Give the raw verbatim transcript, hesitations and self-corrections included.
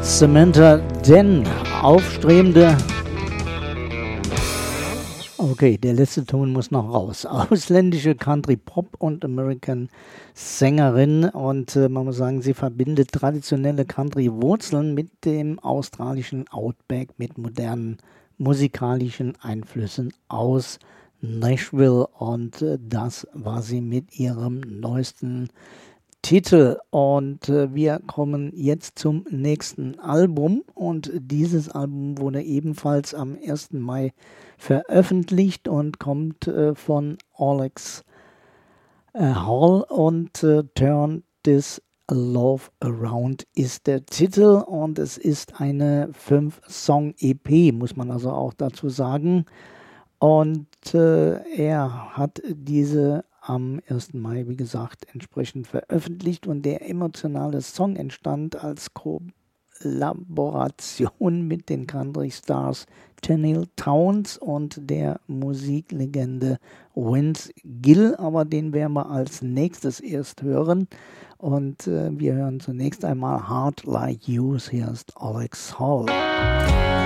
Samantha Den, aufstrebende. Okay, der letzte Ton muss noch raus. Ausländische Country-Pop- und American-Sängerin. Und äh, man muss sagen, sie verbindet traditionelle Country-Wurzeln mit dem australischen Outback, mit modernen musikalischen Einflüssen aus Nashville. Und äh, das war sie mit ihrem neuesten Titel. Und äh, wir kommen jetzt zum nächsten Album. Und dieses Album wurde ebenfalls am ersten Mai veröffentlicht und kommt äh, von Alex äh, Hall und äh, Turn This Love Around ist der Titel, und es ist eine fünf Song E P, muss man also auch dazu sagen. Und äh, er hat diese am ersten Mai, wie gesagt, entsprechend veröffentlicht, und der emotionale Song entstand als Kollaboration mit den Country Stars Tennille Townes und der Musiklegende Vince Gill, aber den werden wir als nächstes erst hören. Und äh, wir hören zunächst einmal Heart Like Yours. Hier ist Alex Hall.